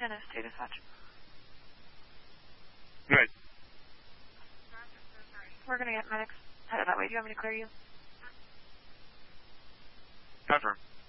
Dennis, to dispatch. Good. We're going to get medics headed that way. Do you want me to clear you? Confirm.